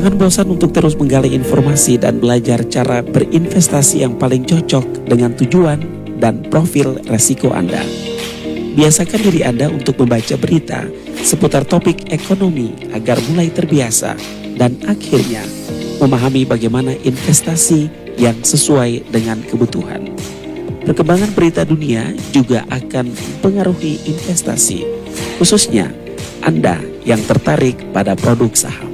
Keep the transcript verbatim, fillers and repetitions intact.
Jangan bosan untuk terus menggali informasi dan belajar cara berinvestasi yang paling cocok dengan tujuan dan profil resiko Anda. Biasakan diri Anda untuk membaca berita seputar topik ekonomi agar mulai terbiasa dan akhirnya memahami bagaimana investasi yang sesuai dengan kebutuhan. Perkembangan berita dunia juga akan mempengaruhi investasi, khususnya Anda yang tertarik pada produk saham.